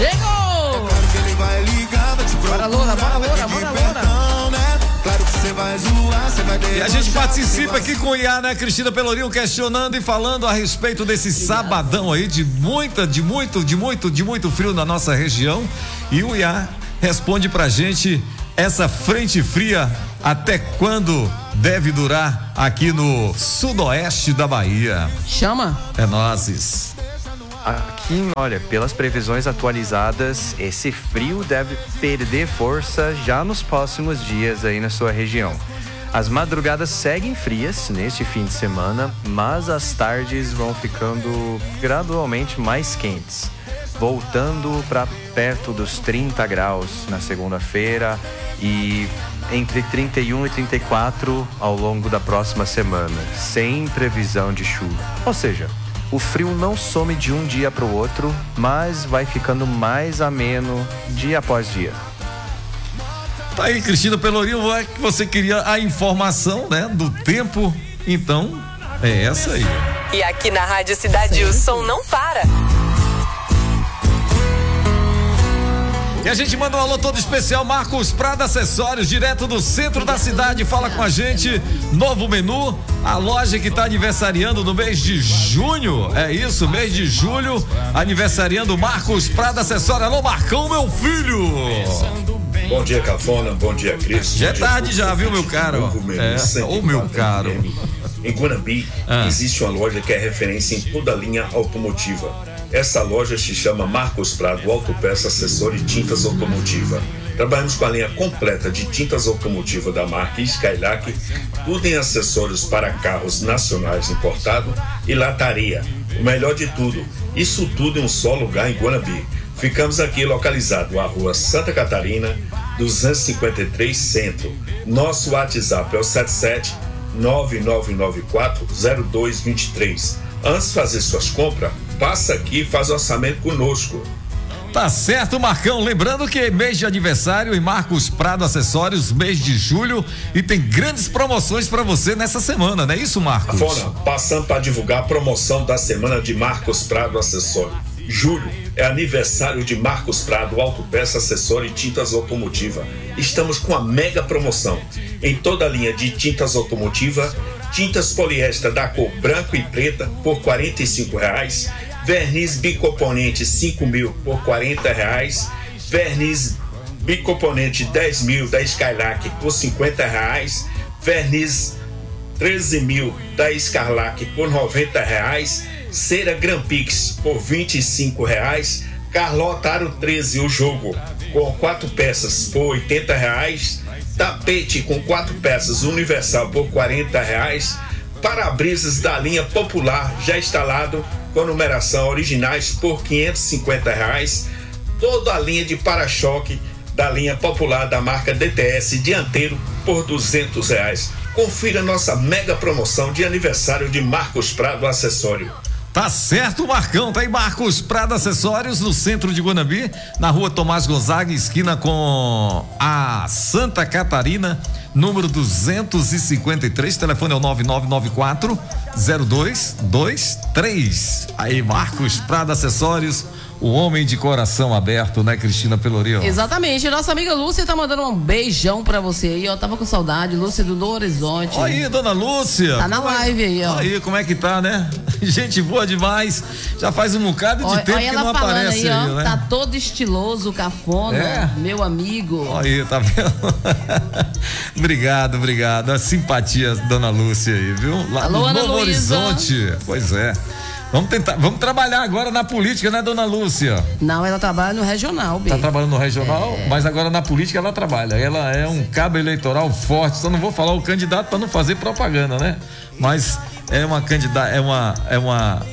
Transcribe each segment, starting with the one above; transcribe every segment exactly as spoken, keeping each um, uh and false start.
Chegou! Bora, Loura, bora, Loura, bora, Loura. E a gente participa aqui com o Iá, né, Cristina Pelourinho, questionando e falando a respeito desse sabadão aí de muita, de muito, de muito, de muito frio na nossa região. E o Iá responde pra gente essa frente fria até quando deve durar aqui no sudoeste da Bahia. Chama. É nozes. Aqui, olha, pelas previsões atualizadas, esse frio deve perder força já nos próximos dias aí na sua região. As madrugadas seguem frias neste fim de semana, mas as tardes vão ficando gradualmente mais quentes, voltando para perto dos trinta graus na segunda-feira e entre trinta e um e trinta e quatro ao longo da próxima semana, sem previsão de chuva. Ou seja, o frio não some de um dia para o outro, mas vai ficando mais ameno dia após dia. Tá aí, Cristina Pelourinho, que você queria a informação, né, do tempo, então é essa aí. E aqui na Rádio Cidade Sim. o som não para. E a gente manda um alô todo especial, Marcos Prado Acessórios, direto do centro da cidade, fala com a gente, novo menu, a loja que está aniversariando no mês de junho, é isso, mês de julho, aniversariando Marcos Prado Acessórios. Alô, Marcão, meu filho! Bom dia, Cafona, bom dia, Cris. Já é tarde já, viu, meu caro? É, ô, meu caro. Em Guanambi, ah. existe uma loja que é referência em toda a linha automotiva. Essa loja se chama Marcos Prado Autopeça, Acessório e Tintas Automotiva. Trabalhamos com a linha completa de tintas automotiva da marca Skylac, tudo em acessórios para carros nacionais importados e lataria. O melhor de tudo, isso tudo em um só lugar em Guanambi. Ficamos aqui localizado à rua Santa Catarina, duzentos e cinquenta e três Centro. Nosso WhatsApp é o sete sete nove nove nove quatro zero dois dois três. Antes de fazer suas compras, passa aqui e faz orçamento conosco. Tá certo, Marcão. Lembrando que é mês de aniversário e Marcos Prado Acessórios, mês de julho, e tem grandes promoções para você nessa semana, não é isso, Marcos? Fora, passando para divulgar a promoção da semana de Marcos Prado Acessórios. Julho é aniversário de Marcos Prado Autopeça, Acessório e Tintas Automotiva. Estamos com a mega promoção em toda a linha de tintas automotiva, tintas poliéster da cor branco e preta por quarenta e cinco reais, verniz bicomponente cinco mil por quarenta reais, verniz bicomponente dez mil da Skylac por cinquenta reais, verniz treze mil da Skylac por noventa reais, cera Grampix por vinte e cinco reais, Carlota Aro treze o jogo com quatro peças por oitenta reais, tapete com quatro peças universal por quarenta reais, para-brisas da linha popular já instalado com numeração originais por quinhentos e cinquenta reais, toda a linha de para-choque da linha popular da marca D T S dianteiro por duzentos reais. Confira nossa mega promoção de aniversário de Marcos Prado Acessório. Tá certo, Marcão, tá aí Marcos Prado Acessórios no centro de Guanambi, na rua Tomás Gonzaga, esquina com a Santa Catarina, número duzentos e cinquenta e três, telefone é o nove nove nove quatro zero dois dois três. Aí, Marcos Prado Acessórios, o homem de coração aberto, né, Cristina Pelourinho? Exatamente, nossa amiga Lúcia tá mandando um beijão pra você aí, ó, tava com saudade, Lúcia do Horizonte. Olha aí, dona Lúcia. Tá na live aí, ó. Aí, como é que tá, né? Gente boa demais, já faz um bocado de olha, tempo olha que não aparece aí, aí, ó, né? Tá todo estiloso, cafona, é? Meu amigo. Olha aí, tá vendo? Obrigado, obrigado, a simpatia, dona Lúcia aí, viu? Lá Alô, no Ana Novo Luísa. Horizonte, pois é. Vamos tentar, vamos trabalhar agora na política, né, dona Lúcia? Não, ela trabalha no regional, bem. Tá trabalhando no regional, é. Mas agora na política ela trabalha. Ela é um cabo eleitoral forte, só não vou falar o candidato para não fazer propaganda, né? Mas é uma candidata, é uma, é uma,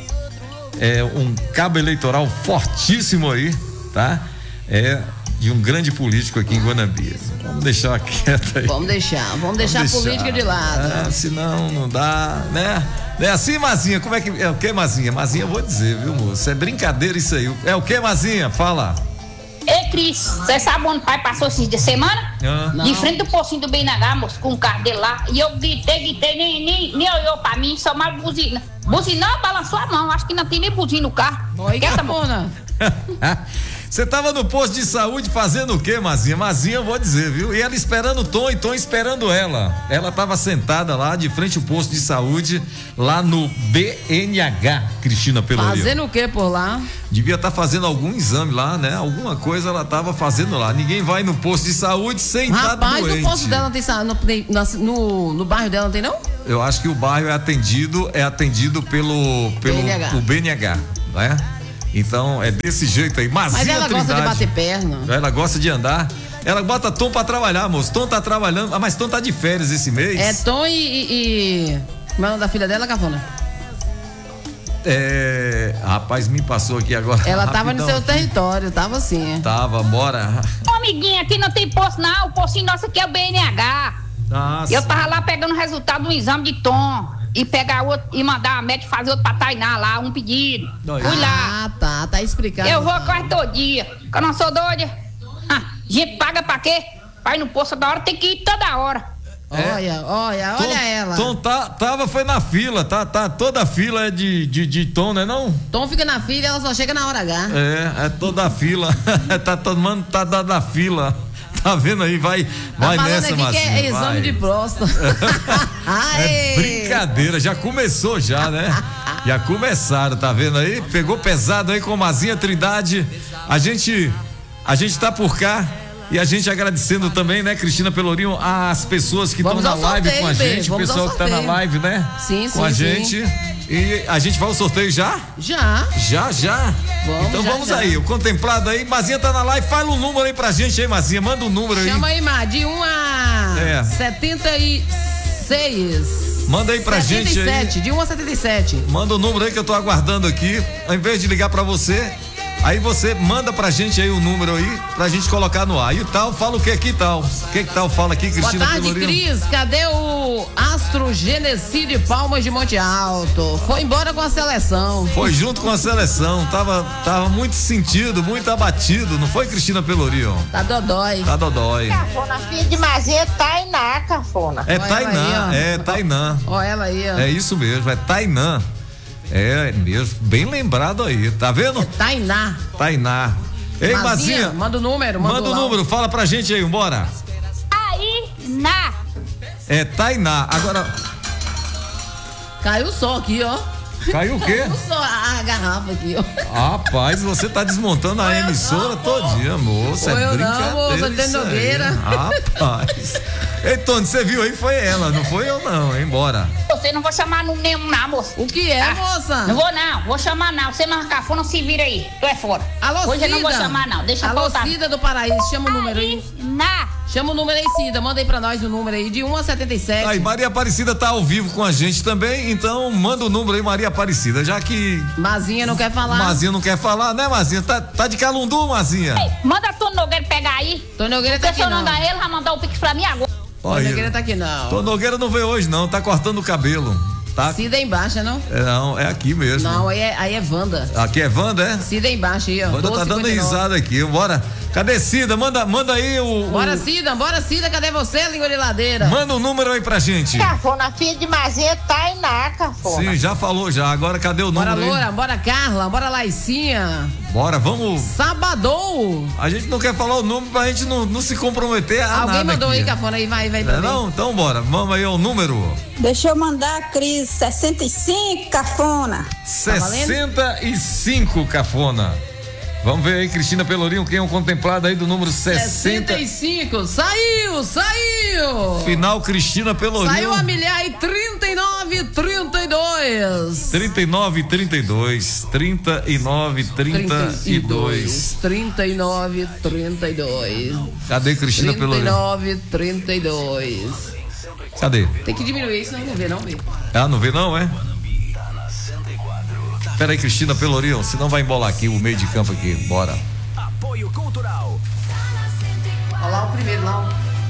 é um cabo eleitoral fortíssimo aí, tá? É de um grande político aqui em Guanambi. Vamos deixar quieto aí. Vamos deixar, vamos, vamos deixar, deixar a política de lado. Ah, senão não dá, né? É assim, Mazinha, como é que, é o que, Mazinha? Mazinha, eu vou dizer, viu, moço? É brincadeira isso aí. É o que, Mazinha? Fala. Ei, Cris, você sabe onde o pai passou esses dias de semana? Ah. De frente do pocinho do B N H, moço, com o carro dele lá. E eu gritei, gritei, nem, nem, nem olhou pra mim, só mais buzina. Buzinou, balançou a mão, acho que não tem nem buzina no carro. Oi, Capona. Você tava no posto de saúde fazendo o quê, Mazinha? Mazinha, eu vou dizer, viu? E ela esperando o Tom e Tom esperando ela. Ela tava sentada lá de frente ao posto de saúde, lá no B N H, Cristina Pelourinho. Fazendo o quê por lá? Devia estar tá fazendo algum exame lá, né? Alguma coisa ela tava fazendo lá. Ninguém vai no posto de saúde sem estar doente. Rapaz, no posto dela não tem saúde, no, no, no bairro dela não tem não? Eu acho que o bairro é atendido, é atendido pelo, pelo B N H. o B N H, né? Então é desse jeito aí. Mazinha Mas ela Trindade, gosta de bater perna. Ela gosta de andar. Ela bota Tom pra trabalhar, moço. Tom tá trabalhando. Ah, mas Tom tá de férias esse mês. É Tom e. e, e... Como é o nome da filha dela, Cafona? É. Rapaz, me passou aqui agora. Ela tava rapidão. no seu território, tava assim. Tava, bora. Ô, amiguinha, aqui não tem posto não, o postinho nosso aqui é o B N H. Nossa. Eu tava lá pegando o resultado do exame de Tom e pegar outro e mandar a médica fazer outro pra Tainá lá, um pedido. Oi. Fui lá. Ah, tá, tá explicado. Eu vou então. quase todo dia, que eu não sou doida. Ah, gente paga pra quê? Vai no posto da hora, tem que ir toda hora. Olha, olha, Tom, olha ela. Tom tá, tava, foi na fila, tá, tá, toda a fila é de, de, de Tom, né não? Tom fica na fila e ela só chega na hora H. É, é toda a fila, tá tomando, tá dando a fila. Tá vendo aí? Vai, vai tá falando nessa, aqui Marcinho, que é exame vai. de próstata. É brincadeira, já começou já, né? Já começaram, tá vendo aí? Pegou pesado aí com Mazinha Trindade. A gente, a gente tá por cá e a gente agradecendo também, né, Cristina Pelourinho, as pessoas que estão na Vamos ao live sorteio, com a Bê, gente, o vamos ao pessoal que tá na sorteio. live, né? Sim, com sim, a sim. gente. E a gente vai ao sorteio já? Já. Já, já. Vamos, então já, vamos já. aí, o contemplado aí. Mazinha tá na live, fala um número aí pra gente aí, Mazinha. Manda um número aí. Chama aí, Mar, de um a É. setenta e seis. Manda aí pra gente aí. setenta e sete, de um a setenta e sete. Manda o número aí que eu tô aguardando aqui. Ao invés de ligar pra você, aí você manda pra gente aí o número aí, pra gente colocar no ar. E o tal, fala o que aqui, tal? O que que tal fala aqui, Boa Cristina tarde, Pelourinho? Cris. Cadê o Astro Genesi de Palmas de Monte Alto? Foi embora com a seleção. Foi junto com a seleção, tava, tava muito sentido, muito abatido, não foi, Cristina Pelourinho? Tá dodói. Tá dodói. Cafona, filha de Mazinha, Tainá, Cafona. É Olha ela Tainá, aí, ó. é Tainá. Ó ela aí, ó. É isso mesmo, é Tainá. É mesmo, bem lembrado aí, tá vendo? Tainá. Tainá. Ei, Mazinha, Mazinha, manda o número, manda, manda o lá. número, fala pra gente aí, bora. Tainá. É Tainá. Agora, Caiu o sol aqui, ó. caiu o quê? Caiu só a, a garrafa aqui, ó. Rapaz, você tá desmontando a emissora todinha, moça. Foi É eu não, brincadeira moça, tem isso aí. Nogueira. Rapaz. Ei, Tony, você viu aí? Foi ela, não foi eu não, hein? Bora. Você não vou chamar no nenhum não, moça. O que é, Ah, moça? Não vou não, vou chamar não. Você não cafona, se vira aí. Tu é fora. Alô, Hoje Cida. eu não vou chamar não, deixa eu Alô, voltar. Cida do Paraíso, chama o número aí. Tainá. Chama o número aí, Cida. Manda aí pra nós o número aí, de um a setenta e sete. Aí, Maria Aparecida tá ao vivo com a gente também, então manda o número aí, Maria Aparecida, já que Mazinha não quer falar. Mazinha não quer falar, né, Mazinha? Tá, tá de calundu, Mazinha? Ei, manda Tony Nogueira pegar aí. Tony Nogueira tá Porque aqui se eu não. não dar ele, vai mandar o pix pra mim agora. Tony Nogueira tá aqui não. Tony Nogueira não veio hoje não, tá cortando o cabelo, tá? Cida é embaixo, não? É, não, é aqui mesmo. Não, aí é, aí é Wanda. Aqui é Wanda, é? Cida é embaixo aí, ó. Wanda tá dando risada aqui, bora. Cadê Cida? Manda, manda aí o... Bora, o- Cida, bora, Cida. Cadê você, língua de ladeira? Manda o número aí pra gente. Cafona, filha de Mazinha, Tainá, Cafona. Sim, já falou já, agora cadê o Bora, número aí? Loura, bora, Carla, bora, Laicinha. Bora, vamos... Sabadou. A gente não quer falar o número pra gente não, não se comprometer a Alguém nada mandou aqui. aí, Cafona, aí vai, vai Não, pra é mim. não? Então bora, vamos aí ao número Deixa eu mandar, Cris, sessenta e cinco, Cafona. sessenta e cinco, Cafona. Vamos ver aí, Cristina Pelourinho, quem é o contemplado aí do número sessenta. sessenta e cinco. Saiu, saiu. Final, Cristina Pelourinho. Saiu a milhar e trinta e nove, trinta e dois. trinta e nove, trinta e dois. trinta e nove, trinta e dois. trinta e nove, trinta e dois. Cadê Cristina trinta e Pelourinho? nove, trinta e dois. Cadê? Tem que diminuir isso, não vou ver, não vê. Ah, não vê não, é? Pera aí, Cristina Pelourinho, senão vai embolar aqui o meio de campo aqui, bora. Apoio Cultural. Olha lá o primeiro lá.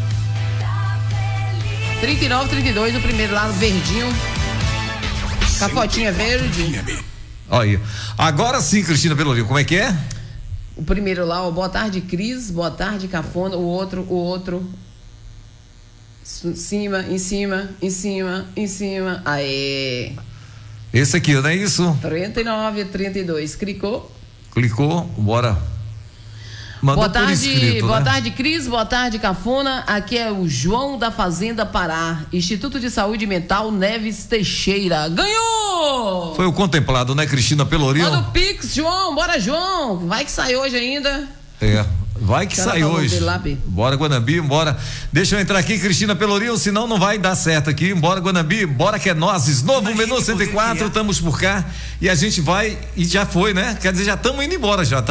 ó. trinta e nove, trinta e dois, o primeiro lá no verdinho. Com a fotinha verde. Olha aí. Agora sim, Cristina Pelourinho, como é que é? O primeiro lá, ó, boa tarde, Cris, boa tarde, Cafona. O outro, o outro. Em cima, em cima, em cima, em cima. Aê. Esse aqui, não é isso? trinta e nove, trinta e dois. Clicou. Clicou, bora. Mandou boa tarde, por escrito, boa né? tarde, Cris, boa tarde, Cafona. Aqui é o João da Fazenda Pará, Instituto de Saúde Mental Neves Teixeira. Ganhou! Foi o contemplado, né, Cristina Pelourinho? Manda o Pix, João, bora, João. Vai que sai hoje ainda. É. Vai que sai hoje. Lá, bora, Guanabi, bora. Deixa eu entrar aqui, Cristina Pelourinho, senão não vai dar certo aqui. Bora, Guanabi, bora que é nozes. Novo Imagine Menu cento e quatro, estamos por cá. E a gente vai, e já foi, né? Quer dizer, já estamos indo embora já.